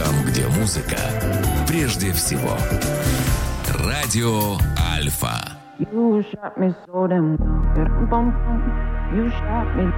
Там, где музыка прежде всего. Радио Альфа. You shot me so damn well. You shot me